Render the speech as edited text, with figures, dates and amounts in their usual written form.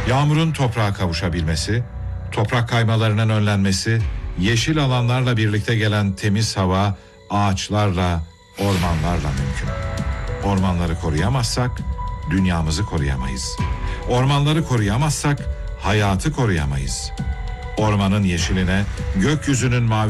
Yağmurun toprağa kavuşabilmesi, toprak kaymalarının önlenmesi, yeşil alanlarla birlikte gelen temiz hava, ağaçlarla, ormanlarla mümkün. Ormanları koruyamazsak dünyamızı koruyamayız. Ormanları koruyamazsak hayatı koruyamayız. Ormanın yeşiline, gökyüzünün mavi